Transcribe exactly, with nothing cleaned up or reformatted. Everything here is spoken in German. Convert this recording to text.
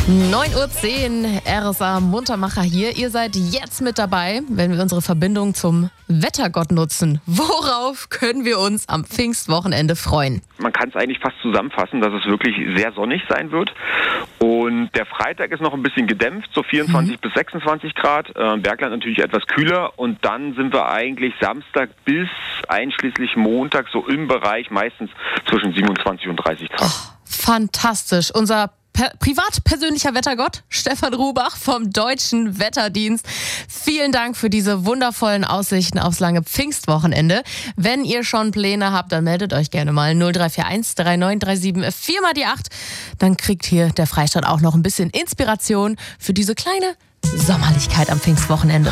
neun Uhr zehn, R S A Muntermacher hier. Ihr seid jetzt mit dabei, wenn wir unsere Verbindung zum Wettergott nutzen. Worauf können wir uns am Pfingstwochenende freuen? Man kann es eigentlich fast zusammenfassen, dass es wirklich sehr sonnig sein wird. Und der Freitag ist noch ein bisschen gedämpft, so vierundzwanzig mhm. bis sechsundzwanzig Grad. Äh, Bergland natürlich etwas kühler. Und dann sind wir eigentlich Samstag bis einschließlich Montag so im Bereich meistens zwischen siebenundzwanzig und dreißig Grad. Oh, fantastisch. Unser Per- privat-persönlicher Wettergott, Stefan Rubach vom Deutschen Wetterdienst. Vielen Dank für diese wundervollen Aussichten aufs lange Pfingstwochenende. Wenn ihr schon Pläne habt, dann meldet euch gerne mal null drei vier eins drei neun drei sieben vier mal die acht. Dann kriegt hier der Freistaat auch noch ein bisschen Inspiration für diese kleine Sommerlichkeit am Pfingstwochenende.